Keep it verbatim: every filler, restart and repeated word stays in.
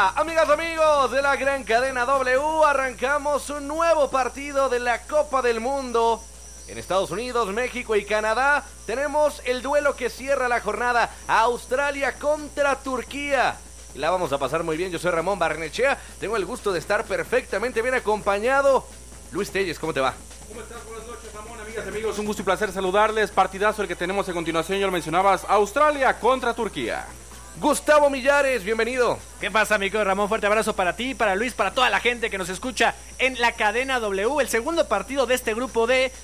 Hola, amigas, amigos de la gran cadena W. Arrancamos un nuevo partido de la Copa del Mundo. En Estados Unidos, México y Canadá tenemos el duelo que cierra la jornada. Australia contra Turquía. Y la vamos a pasar muy bien. Yo soy Ramón Barnechea. Tengo el gusto de estar perfectamente bien acompañado. Luis Telles, ¿cómo te va? ¿Cómo estás? Buenas noches, Ramón, amigas, amigos. Un gusto y placer saludarles. Partidazo el que tenemos a continuación, ya lo mencionabas, Australia contra Turquía. Gustavo Millares, bienvenido. ¿Qué pasa, amigo Ramón? Fuerte abrazo para ti, para Luis, para toda la gente que nos escucha en la cadena W. El segundo partido de este grupo D